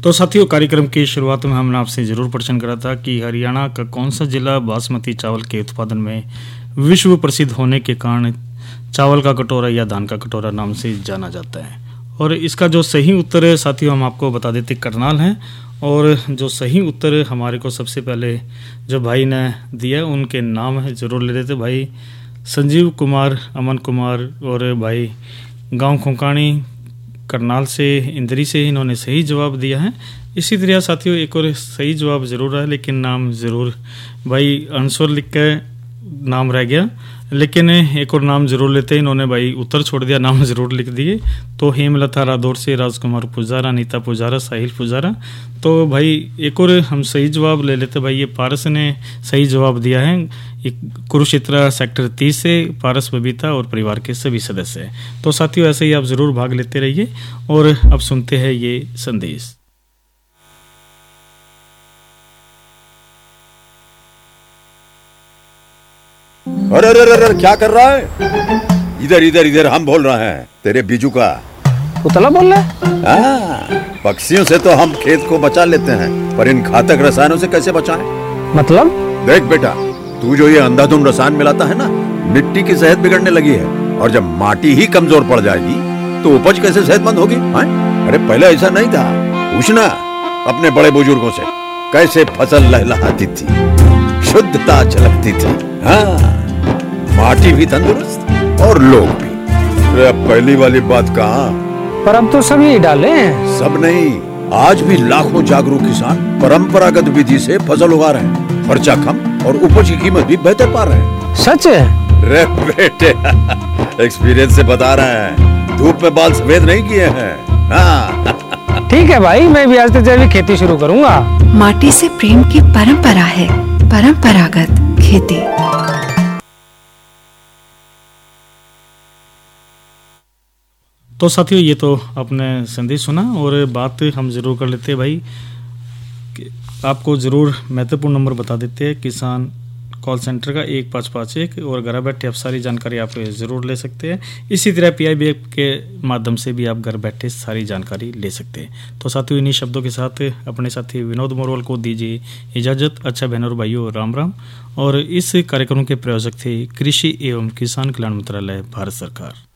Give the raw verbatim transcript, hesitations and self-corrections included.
तो साथियों, कार्यक्रम की शुरुआत में हमने आपसे जरूर प्रश्न करा था कि हरियाणा का कौन सा जिला बासमती चावल के उत्पादन में विश्व प्रसिद्ध होने के कारण चावल का कटोरा या धान का कटोरा नाम से जाना जाता है। और इसका जो सही उत्तर है साथियों, हम आपको बता देते करनाल है। और जो सही उत्तर हमारे को सबसे पहले जो भाई ने दिया उनके नाम है जरूर ले लेते, भाई संजीव कुमार, अमन कुमार और भाई गांव खोकाणी करनाल से, इंदरी से इन्होंने सही जवाब दिया है। इसी तरह साथियों एक और सही जवाब जरूर है, लेकिन नाम जरूर भाई अंसुर लिख के नाम रह गया, लेकिन एक और नाम जरूर लेते, इन्होंने भाई उत्तर छोड़ दिया, नाम जरूर लिख दिए। तो हेमलता रादौर से राजकुमार पुजारा, अनीता पुजारा, साहिल पुजारा। तो भाई एक और हम सही जवाब ले लेते, भाई ये पारस ने सही जवाब दिया है। एक कुरुक्षेत्र सेक्टर तीस से पारस, बबीता और परिवार के सभी सदस्य हैं। तो साथियों ऐसे ही आप जरूर भाग लेते रहिए। और अब सुनते हैं ये संदेश। अरे अरे अरे क्या कर रहा है? इधर इधर इधर हम बोल रहे हैं तेरे बीजू का। उतला बोल रहा है? हाँ, पक्षियों से तो हम खेत को बचा लेते हैं, पर इन घातक रसायनों से कैसे बचाएं? मतलब? देख बेटा, तू जो ये अंधाधुंध रसायन मिलाता है ना, मिट्टी की सेहत बिगड़ने लगी है। और जब माटी ही कमजोर पड़ जाएगी तो उपज कैसे सेहतमंद होगी? हाँ? अरे पहले ऐसा नहीं था, पूछना अपने बड़े बुजुर्गों से, कैसे फसल लहलहाती थी, शुद्धता झलकती थी। हाँ, माटी भी तंदुरुस्त और लोग भी। अरे पहली वाली बात कहाँ? पर अब तो सभी डाले हैं। सब नहीं, आज भी लाखों जागरूक किसान परंपरागत विधि से फसल उगा रहे हैं। खर्चा कम और उपज की कीमत भी बेहतर पा रहे हैं। सच है? रे बेटे, एक्सपीरियंस से बता रहे हैं, धूप में बाल सफेद नहीं किए हैं। हाँ। ठीक है भाई, मैं भी आज से जैविक खेती शुरू करूंगा। माटी से प्रेम की परंपरा है, परंपरागत खेती। तो साथियों ये तो आपने संदेश सुना और बात हम जरूर कर लेते हैं भाई, आपको जरूर महत्वपूर्ण नंबर बता देते हैं किसान कॉल सेंटर का एक पाँच पाँच एक, और घर बैठे आप सारी जानकारी आप जरूर ले सकते हैं। इसी तरह पी आई बी के माध्यम से भी आप घर बैठे सारी जानकारी ले सकते हैं। तो साथियों इन्हीं शब्दों के साथ अपने साथी विनोद मोरवाल को दीजिए इजाजत। अच्छा बहनों और भाइयों, राम राम। और इस कार्यक्रम के प्रायोजक थे कृषि एवं किसान कल्याण मंत्रालय, भारत सरकार।